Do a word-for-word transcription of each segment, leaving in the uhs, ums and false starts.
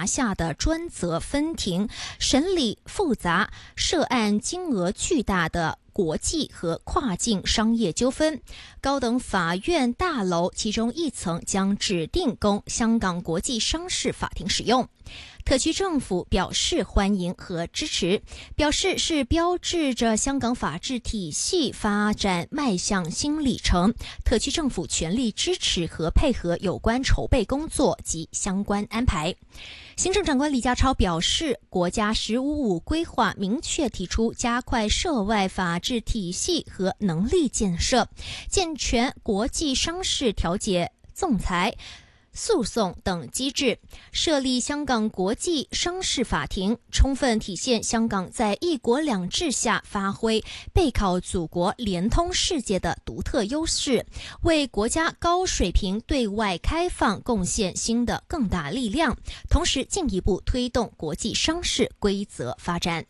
辖下的专责分庭，审理复杂、涉案金额巨大的国际和跨境商业纠纷。高等法院大楼其中一层将指定供香港国际商事法庭使用。特区政府表示欢迎和支持，表示是标志着香港法治体系发展迈向新里程。特区政府全力支持和配合有关筹备工作及相关安排。行政长官李家超表示，国家十五五规划明确提出加快涉外法治体系和能力建设，健全国际商事调解、仲裁、诉讼等机制，设立香港国际商事法庭，充分体现香港在一国两制下发挥背靠祖国、联通世界的独特优势，为国家高水平对外开放贡献新的更大力量，同时进一步推动国际商事规则发展。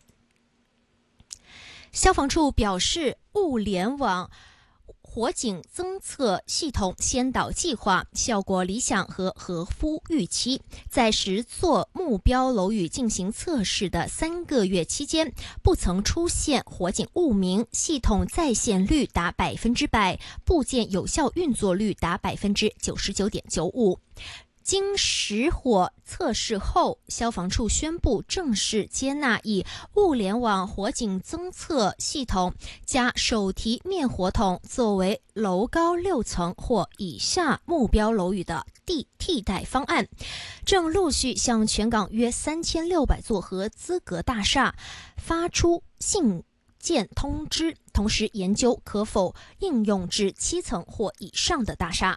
消防处表示，物联网火警侦测系统先导计划效果理想和合乎预期，在十座目标楼宇进行测试的三个月期间，不曾出现火警误鸣，系统在线率达百分之百，部件有效运作率达百分之九十九点九五。经实火测试后，消防处宣布正式接纳以物联网火警侦测系统加手提灭火筒作为楼高六层或以下目标楼宇的替替代方案，正陆续向全港约三千六百座合资格大厦发出信件通知，同时研究可否应用至七层或以上的大厦。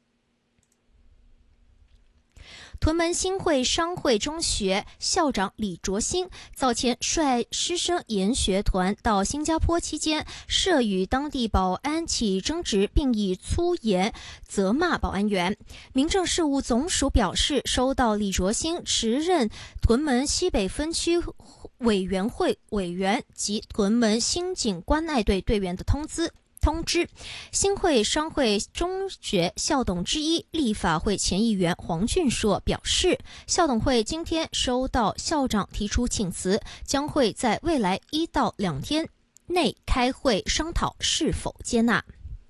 屯门新会商会中学校长李卓兴早前率师生研学团到新加坡期间，涉与当地保安起争执，并以粗言责骂保安员。民政事务总署表示，收到李卓兴辞任屯门西北分区委员会委员及屯门新警关爱队队员的通知。通知，新会商会中学校董之一、立法会前议员黄俊硕表示，校董会今天收到校长提出请辞，将会在未来一到两天内开会商讨是否接纳。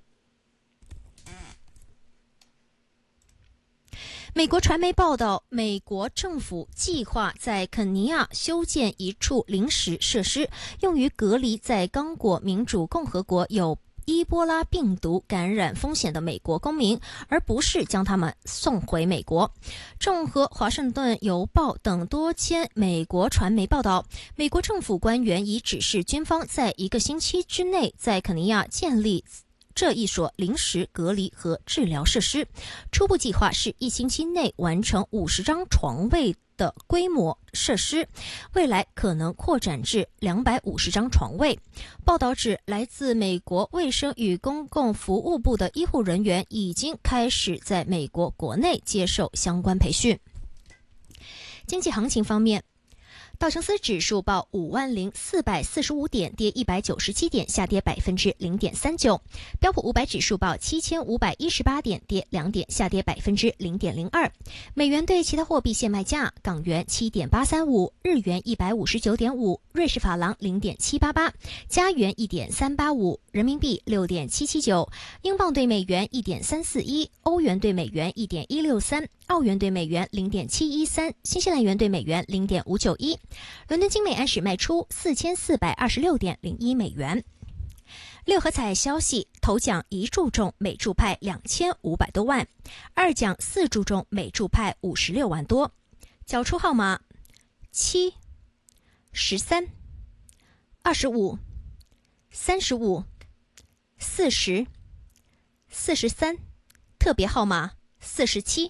美国传媒报道，美国政府计划在肯尼亚修建一处临时设施，用于隔离在刚果民主共和国有伊波拉病毒感染风险的美国公民，而不是将他们送回美国。综合华盛顿邮报等多间美国传媒报道，美国政府官员已指示军方在一个星期之内在肯尼亚建立这一所临时隔离和治疗设施，初步计划是一星期内完成五十张床位的规模设施，未来可能扩展至两百五十张床位。报道指，来自美国卫生与公共服务部的医护人员已经开始在美国国内接受相关培训。经济行情方面，道琼斯指数报五万零四百四十五点，跌一百九十七点，下跌百分之零点三九。标普五百指数报七千五百一十八点，跌两点，下跌百分之零点零二。美元对其他货币现卖价：港元七点八三五，日元一百五十九点五，瑞士法郎零点七八八，加元一点三八五，人民币六点七七九，英镑对美元一点三四一，欧元对美元一点一六三，澳元对美元零点七一三，新西兰元对美元零点五九一。伦敦金美安时卖出四千四百二十六点零一美元。六合彩消息，头奖一注中，每注派两千五百多万；二奖四注中，每注派五十六万多。缴出号码七、十三、二十五、三十五、四十、四十三，特别号码四十七。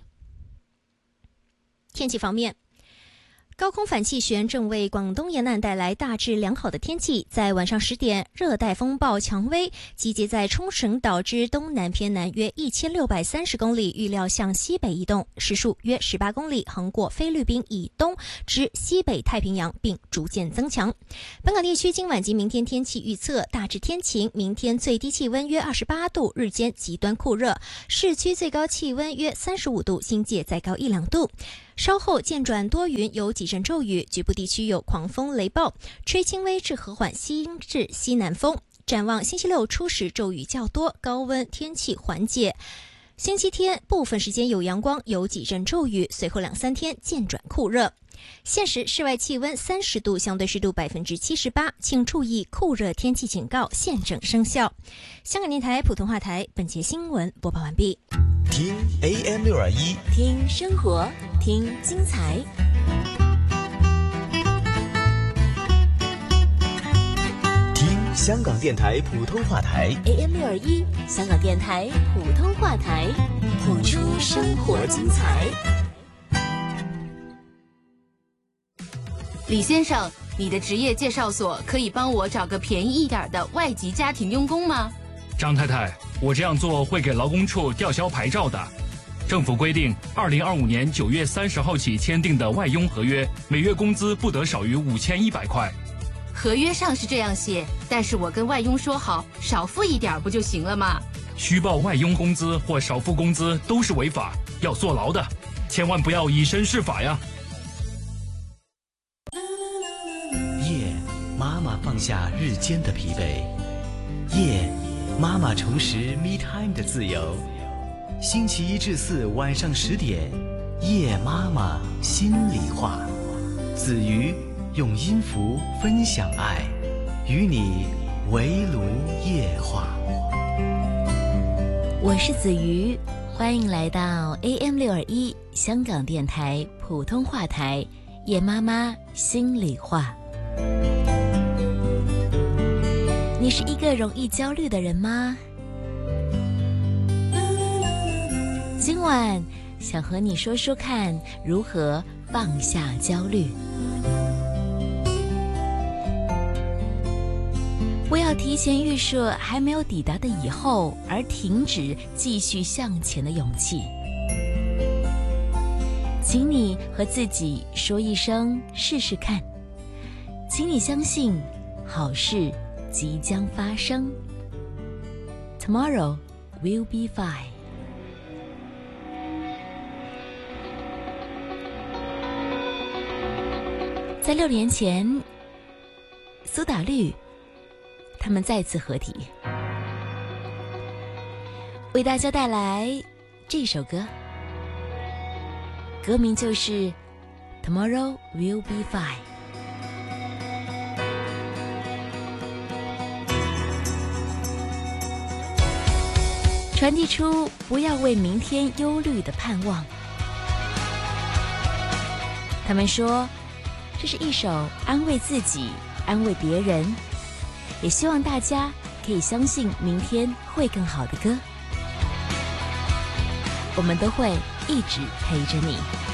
天气方面，高空反气旋正为广东沿岸带来大致良好的天气。在晚上十点，热带风暴蔷薇集结在冲绳岛之东南偏南约一千六百三十公里，预料向西北移动，时速约十八公里，横过菲律宾以东之西北太平洋，并逐渐增强。本港地区今晚及明天天气预测大致天晴，明天最低气温约二十八度，日间极端酷热，市区最高气温约三十五度，新界再高一两度。 稍后渐转多云，有几阵骤雨，局部地区有狂风雷暴，吹轻微至和缓西至西南风。展望星期六初时骤雨较多，高温天气缓解。星期天部分时间有阳光，有几阵骤雨，随后两三天渐转酷热。现时室外气温三十度，相对湿度百分之七十八，请注意酷热天气警告现正生效。香港电台普通话台本节新闻播报完毕。 听 A M 六二一， 听生活，听精彩。 香港电台普通话台 A M 六二一，香港电台普通话台，谱出生活精彩。 李先生，你的职业介绍所可以帮我找个便宜一点的外籍家庭佣工吗？ 张太太，我这样做会给劳工处吊销牌照的。政府规定，二零二五年九月三十号起签订的外佣合约，每月工资不得少于五千一百块。 合约上是这样写，但是我跟外佣说好，少付一点不就行了吗？ 虚报外佣工资或少付工资都是违法，要坐牢的，千万不要以身试法呀。 夜，妈妈放下日间的疲惫，夜，妈妈重拾 me time 的自由。星期一至四晚上十点，夜妈妈心里话，子瑜用音符分享爱，与你围炉夜话。 我是子瑜，欢迎来到 A M 六二一香港电台普通话台夜妈妈心里话。你是一个容易焦虑的人吗？今晚想和你说说看如何放下焦虑。不要提前预设还没有抵达的以后，而停止继续向前的勇气。请你和自己说一声试试看，请你相信好事即将发生。 Tomorrow will be fine。 在六年前，苏打绿他们再次合体，为大家带来这首歌，歌名就是 Tomorrow will be fine。 传递出不要为明天忧虑的盼望。他们说，这是一首安慰自己、安慰别人，也希望大家可以相信明天会更好的歌。我们都会一直陪着你。